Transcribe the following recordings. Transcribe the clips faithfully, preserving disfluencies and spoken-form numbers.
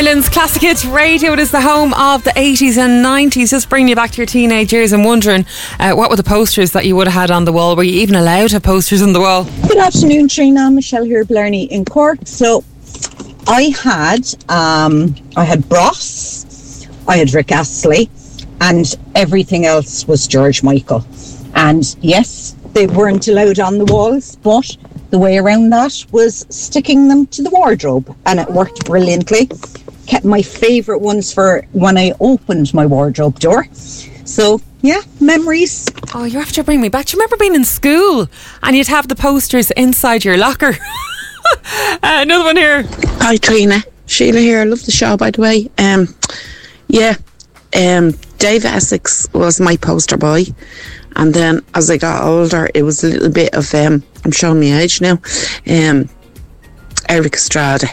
Ireland's Classic Hits Radio. It is the home of the eighties and nineties. Just bringing you back to your teenage years and wondering uh, what were the posters that you would have had on the wall. Were you even allowed to have posters on the wall? Good afternoon, Trina. Michelle here, Blarney in Cork. So I had um, I had Bros, I had Rick Astley, and everything else was George Michael. And yes, they weren't allowed on the walls, but the way around that was sticking them to the wardrobe, and it worked brilliantly. Kept my favourite ones for when I opened my wardrobe door. So yeah, memories. Oh, you have to bring me back. Do you remember being in school and you'd have the posters inside your locker? uh, another one here. Hi Trina, Sheila here. I love the show, by the way. Um, yeah, um, Dave Essex was my poster boy, and then as I got older, it was a little bit of um, I'm showing my age now. Um, Eric Estrada,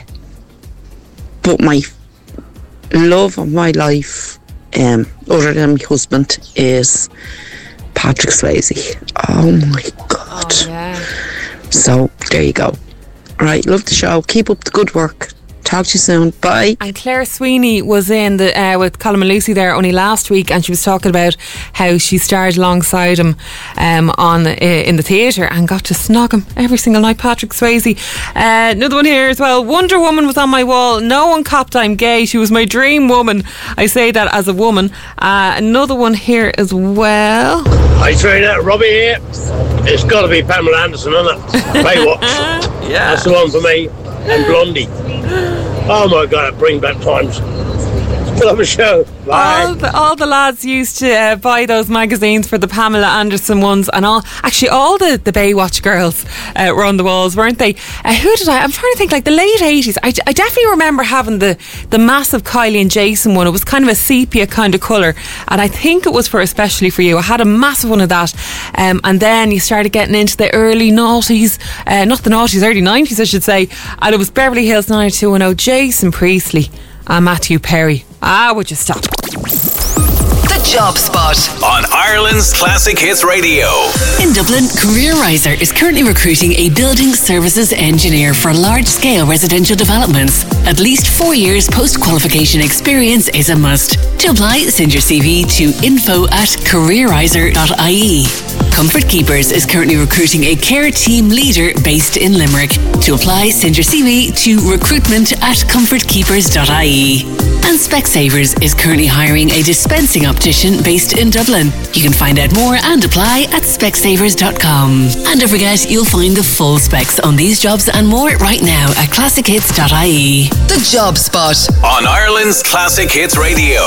but my love of my life, um, other than my husband, is Patrick Swayze. Oh my God! Oh, yeah. So there you go. Right, love the show. Keep up the good work. Talk to you soon. Bye. And Claire Sweeney was in the uh, with Colin Malusi there only last week, and she was talking about how she starred alongside him um, on uh, in the theatre and got to snog him every single night. Patrick Swayze. Uh, another one here as well. Wonder Woman was on my wall. No one copped I'm gay. She was my dream woman. I say that as a woman. Uh, another one here as well. Hi Trina, Robbie here. It's got to be Pamela Anderson, isn't it? Baywatch. Yeah, that's the one for me. And Blondie. Oh my God, it brings back times. Love the show. Bye. All the, all the lads used to uh, buy those magazines for the Pamela Anderson ones, and all. Actually, all the, the Baywatch girls uh, were on the walls, weren't they? Uh, who did I? I'm trying to think. Like the late eighties. I, I definitely remember having the the massive Kylie and Jason one. It was kind of a sepia kind of colour, and I think it was for especially for you. I had a massive one of that, um, and then you started getting into the early noughties, uh, not the noughties, early nineties, I should say. And it was Beverly Hills nine two one oh, Jason Priestley and Matthew Perry. Ah, would you stop? The Job Spot on Ireland's Classic Hits Radio. In Dublin, Career Riser is currently recruiting a building services engineer for large-scale residential developments. At least four years post-qualification experience is a must. To apply, send your C V to info at careerriser dot I E. Comfort Keepers is currently recruiting a care team leader based in Limerick. To apply, send your C V to recruitment at comfort keepers dot I E. And Specsavers is currently hiring a dispensing optician based in Dublin. You can find out more and apply at specsavers dot com. And don't forget, you'll find the full specs on these jobs and more right now at classic hits dot I E. The Job Spot on Ireland's Classic Hits Radio.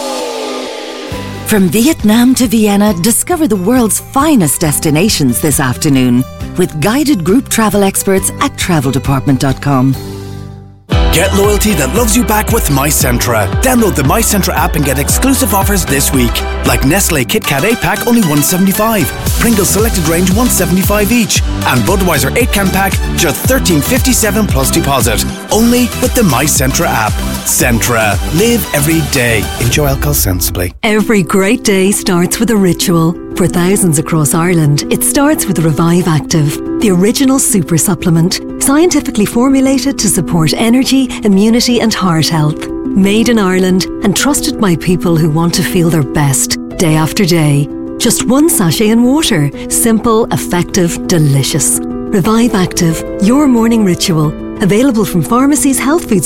From Vietnam to Vienna, discover the world's finest destinations this afternoon with guided group travel experts at travel department dot com. Get loyalty that loves you back with MyCentra. Download the MyCentra app and get exclusive offers this week. Like Nestle Kit Kat eight pack only one seventy-five, Pringles Selected Range one seventy-five each, and Budweiser eight can pack just thirteen fifty-seven plus deposit. Only with the MyCentra app. Centra. Live every day. Enjoy alcohol sensibly. Every great day starts with a ritual. For thousands across Ireland, it starts with Revive Active, the original super supplement, scientifically formulated to support energy, immunity and heart health. Made in Ireland and trusted by people who want to feel their best day after day. Just one sachet in water. Simple, effective, delicious. Revive Active, your morning ritual. Available from pharmacies, health food